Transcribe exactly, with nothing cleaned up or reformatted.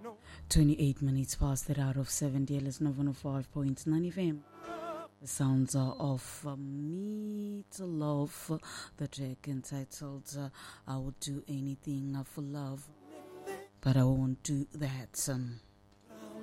twenty-eight minutes past the hour of seven, dear listener, one oh five point nine F M. The sounds are of uh, Me to Love, the track entitled uh, I Would Do Anything for Love, but I won't do that. Um,